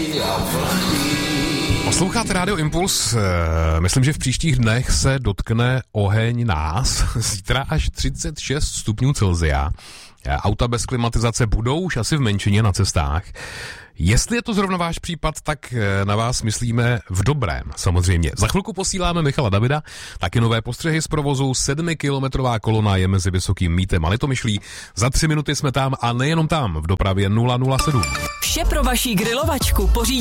Posloucháte Rádio Impuls. Myslím, že v příštích dnech se dotkne oheň nás. Zítra až 36 stupňů Celsia. Auta bez klimatizace budou už asi v menšině na cestách. Jestli je to zrovna váš případ, tak na vás myslíme v dobrém, samozřejmě. Za chvilku posíláme Michala Davida, taky nové postřehy z provozu. 7kilometrová kolona je mezi Vysokým Mýtem a Litomyšlí. Za 3 minuty jsme tam a nejenom tam, v dopravě 007. Vše pro vaši grilovačku pořídí